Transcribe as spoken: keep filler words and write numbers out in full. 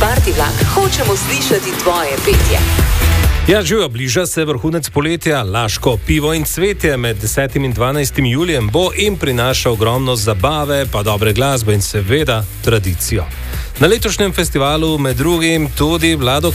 Party vlak, hočemo slišati tvoje petje. Ja, živijo, bliža se vrhunec poletja, Laško pivo in cvetje med desetim in dvanajstim julijem bo in prinaša ogromno zabave, pa dobre glasbe in seveda tradicijo. Na letošnjem festivalu med drugim tudi Vlado